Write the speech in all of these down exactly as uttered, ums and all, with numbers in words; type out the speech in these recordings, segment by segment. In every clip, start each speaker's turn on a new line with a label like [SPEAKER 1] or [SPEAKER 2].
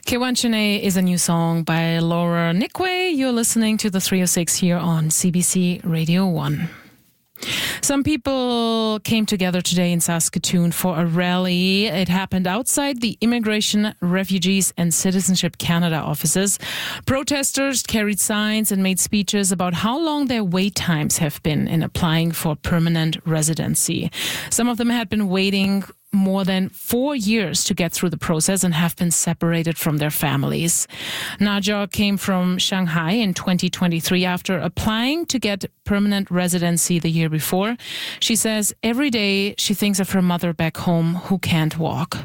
[SPEAKER 1] Kewanchene is a new song by Laura Nikwe. You're listening to the three oh six here on C B C Radio one. Some people came together today in Saskatoon for a rally. It happened outside the Immigration, Refugees and Citizenship Canada offices. Protesters carried signs and made speeches about how long their wait times have been in applying for permanent residency. Some of them had been waiting more than four years to get through the process and have been separated from their families. Naja came from Shanghai in twenty twenty-three after applying to get permanent residency the year before. She says every day she thinks of her mother back home who can't walk.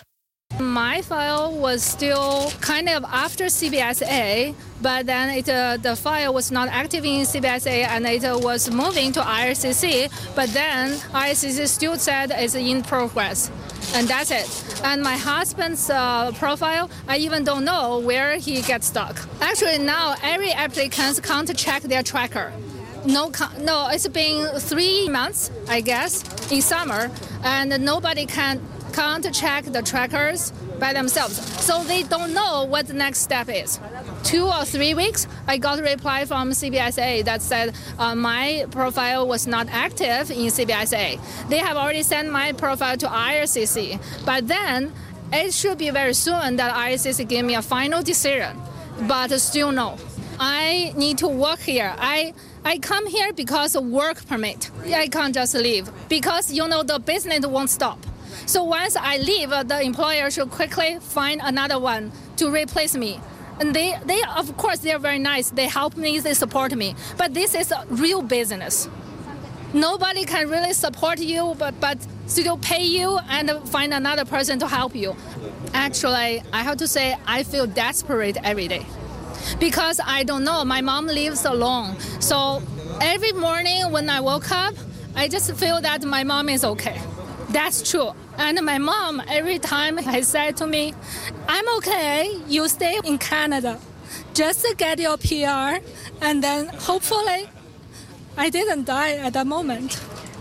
[SPEAKER 2] My file was still kind of after C B S A, but then it, uh, the file was not active in C B S A and it uh, was moving to I R C C, but then I R C C still said it's in progress, and that's it. And my husband's uh, profile, I even don't know where he gets stuck. Actually now every applicant can't check their tracker. No, no, it's been three months, I guess, in summer, and nobody can can't check the trackers by themselves. So they don't know what the next step is. Two or three weeks, I got a reply from C B S A that said uh, my profile was not active in C B S A. They have already sent my profile to I R C C. But then it should be very soon that I R C C give me a final decision. But still no. I need to work here. I I come here because of work permit. I can't just leave because, you know, the business won't stop. So once I leave, the employer should quickly find another one to replace me. And they, they of course, they're very nice. They help me, they support me. But this is a real business. Nobody can really support you, but, but still pay you and find another person to help you. Actually, I have to say, I feel desperate every day. Because I don't know, my mom lives alone. So every morning when I woke up, I just feel that my mom is okay. That's true. And my mom, every time has said to me, I'm okay, you stay in Canada. Just get your P R, and then hopefully I didn't die at that moment.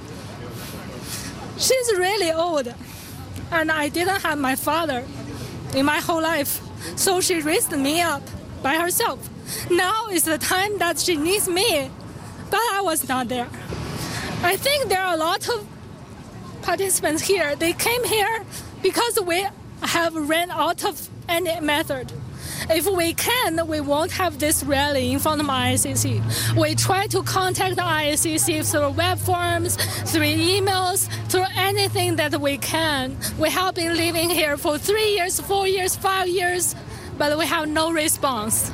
[SPEAKER 2] She's really old, and I didn't have my father in my whole life. So she raised me up by herself. Now is the time that she needs me, but I was not there. I think there are a lot of participants here. They came here because we have ran out of any method. If we can, we won't have this rally in front of I R C C. We try to contact the I R C C through web forums, through emails, through anything that we can. We have been living here for three years, four years, five years, but we have no response.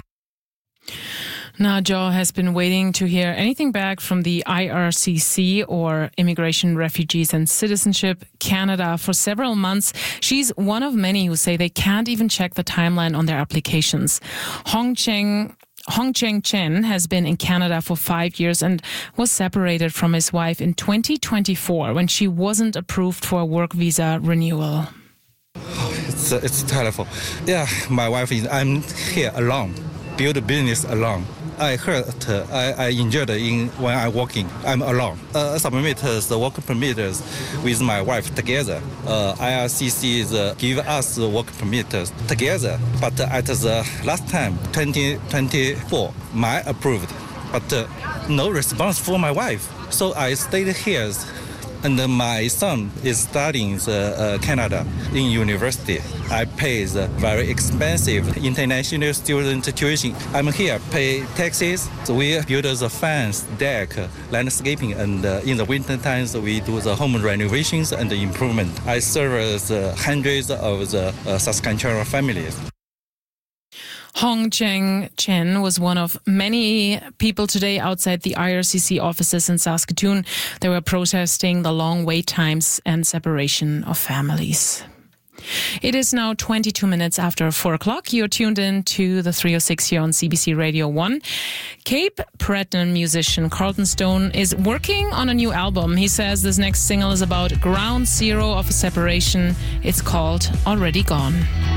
[SPEAKER 1] Naja has been waiting to hear anything back from the I R C C or Immigration, Refugees and Citizenship Canada for several months. She's one of many who say they can't even check the timeline on their applications. Hong Cheng Hong Cheng Chen has been in Canada for five years and was separated from his wife in twenty twenty-four when she wasn't approved for a work visa renewal.
[SPEAKER 3] It's, it's terrible. Yeah, my wife is, I'm here alone, build a business alone. I heard, uh, I, I enjoyed in when I'm working. I'm alone. Uh, submit the work permit with my wife together. Uh, I R C C is, uh, give us the work permit together. But at the last time, twenty twenty-four, my approved, but uh, no response for my wife. So I stayed here. And my son is studying the, uh, Canada in university. I pay the very expensive international student tuition. I'm here, pay taxes. So we build the fence, deck, landscaping, and uh, in the winter times we do the home renovations and the improvement. I serve the hundreds of the uh, Saskatchewan families.
[SPEAKER 1] Hong Cheng Chen was one of many people today outside the I R C C offices in Saskatoon. They were protesting the long wait times and separation of families. It is now twenty-two minutes after four o'clock. You're tuned in to the three oh six here on C B C Radio one. Cape Breton musician Carlton Stone is working on a new album. He says this next single is about ground zero of a separation. It's called Already Gone.